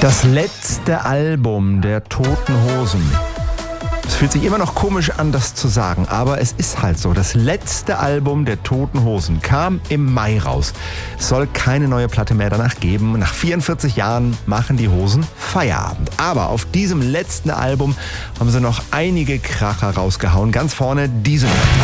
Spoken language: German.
Das letzte Album der Toten Hosen. Es fühlt sich immer noch komisch an, das zu sagen, aber es ist halt so. Das letzte Album der Toten Hosen kam im Mai raus. Es soll keine neue Platte mehr danach geben. Nach 44 Jahren machen die Hosen Feierabend. Aber auf diesem letzten Album haben sie noch einige Kracher rausgehauen. Ganz vorne diese.